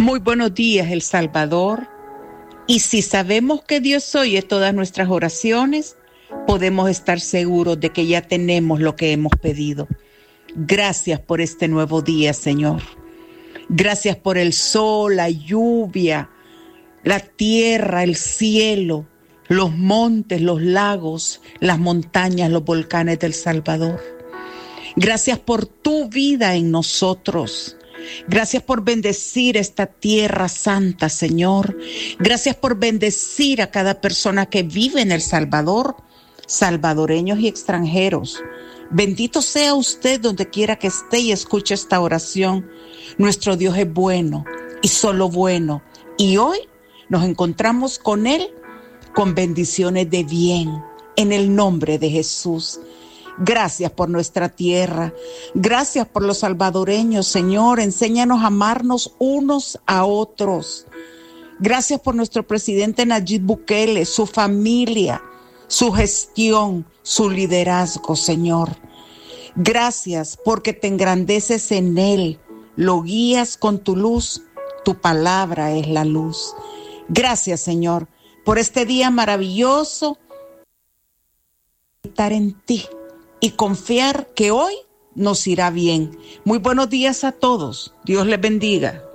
Muy buenos días, El Salvador. Y si sabemos que Dios oye todas nuestras oraciones, podemos estar seguros de que ya tenemos lo que hemos pedido. Gracias por este nuevo día, Señor. Gracias por el sol, la lluvia, la tierra, el cielo, los montes, los lagos, las montañas, los volcanes del Salvador. Gracias por tu vida en nosotros. Gracias por bendecir esta tierra santa, Señor. Gracias por bendecir a cada persona que vive en El Salvador, salvadoreños y extranjeros. Bendito sea usted donde quiera que esté y escuche esta oración. Nuestro Dios es bueno y solo bueno. Y hoy nos encontramos con Él con bendiciones de bien en el nombre de Jesús. Gracias por nuestra tierra. Gracias por los salvadoreños, Señor. Enséñanos a amarnos unos a otros. Gracias por nuestro presidente Nayib Bukele, su familia, su gestión, su liderazgo, Señor. Gracias porque te engrandeces en Él, lo guías con tu luz, tu palabra es la luz. Gracias, Señor, por este día maravilloso, estar en ti y confiar que hoy nos irá bien. Muy buenos días a todos. Dios les bendiga.